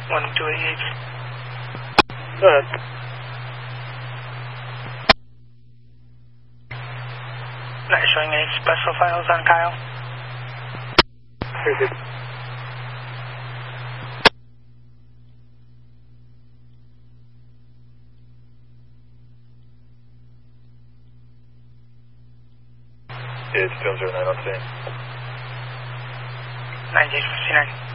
1288. Go ahead. Not showing any special files on Kyle. Very good. It's 209 on scene. 9859.